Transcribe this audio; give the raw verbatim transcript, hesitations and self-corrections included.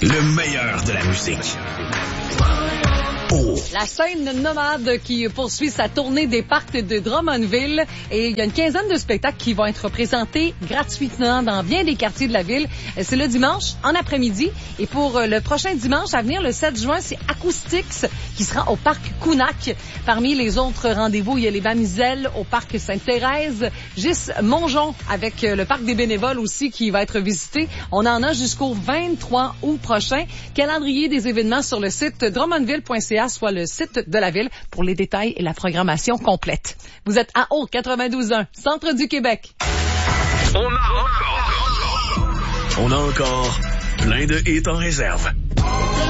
Le meilleur de la musique. Oh. La scène nomade qui poursuit sa tournée des parcs de Drummondville et il y a une quinzaine de spectacles qui vont être présentés gratuitement dans bien des quartiers de la ville. C'est le dimanche en après-midi et pour le prochain dimanche à venir, le sept juin, c'est Acoustics qui sera au parc Counac. Parmi les autres rendez-vous, il y a les Bamiselles au parc Sainte-Thérèse, Gis Mongeon avec le parc des bénévoles aussi qui va être visité. On en a jusqu'au vingt-trois août prochain. Calendrier des événements sur le site drummondville point c a, soit le site de la ville pour les détails et la programmation complète. Vous êtes à haut quatre-vingt-douze un, centre du Québec. On a encore, on a encore plein de hits en réserve.